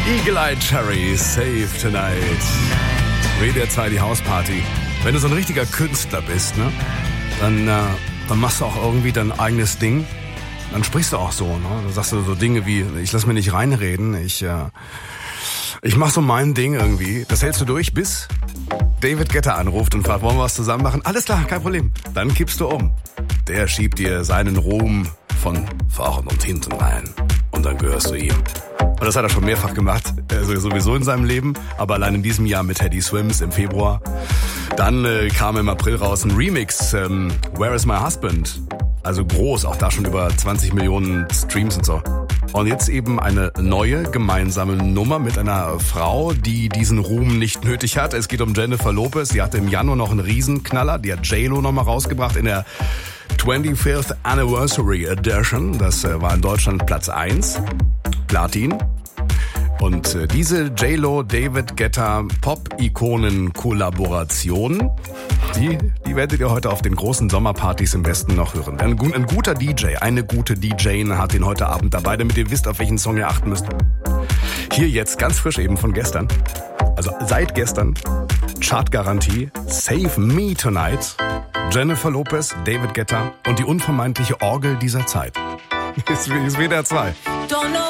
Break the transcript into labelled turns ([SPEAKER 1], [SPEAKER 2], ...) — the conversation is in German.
[SPEAKER 1] Eagle Eye Cherry, Save Tonight. WDR2, die Hausparty. Wenn du so ein richtiger Künstler bist, ne, dann machst du auch irgendwie dein eigenes Ding. Dann sprichst du auch so, ne? Da sagst du so Dinge wie, ich lass mir nicht reinreden, ich mach so mein Ding irgendwie. Das hältst du durch, bis David Guetta anruft und fragt, wollen wir was zusammen machen? Alles klar, kein Problem. Dann kippst du um. Der schiebt dir seinen Ruhm von vorn und hinten rein. Und dann gehörst du ihm. Und das hat er schon mehrfach gemacht, also sowieso in seinem Leben, aber allein in diesem Jahr mit Teddy Swims im Februar. Dann kam im April raus ein Remix, Where is my husband? Also groß, auch da schon über 20 Millionen Streams und so. Und jetzt eben eine neue gemeinsame Nummer mit einer Frau, die diesen Ruhm nicht nötig hat. Es geht um Jennifer Lopez. Sie hatte im Januar noch einen Riesenknaller. Die hat J-Lo nochmal rausgebracht in der 25th Anniversary Edition. Das war in Deutschland Platz 1. Platin. Und diese J-Lo, David Guetta Pop-Ikonen-Kollaboration, die werdet ihr heute auf den großen Sommerpartys im Westen noch hören. Ein guter DJ, eine gute DJ hat ihn heute Abend dabei, damit ihr wisst, auf welchen Song ihr achten müsst. Hier jetzt ganz frisch eben von gestern, also seit gestern, Chartgarantie, Save Me Tonight, Jennifer Lopez, David Guetta und die unvermeidliche Orgel dieser Zeit. Ist WDR 2.